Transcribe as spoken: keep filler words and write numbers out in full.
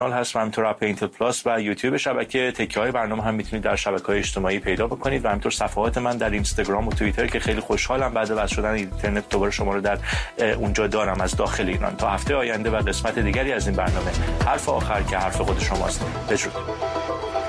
هست و همینطور اپ اینتل پلاس و یوتیوب شبکه. تکه‌های برنامه هم میتونید در شبکه‌های اجتماعی پیدا بکنید و همینطور صفحات من در اینستاگرام و توییتر که خیلی خوشحالم بعد از شدن اینترنت دوباره شما رو در اونجا دارم از داخل ایران. تا هفته آینده و قسمت دیگری از این برنامه حرف آخر که حرف خود شماست. بدرود.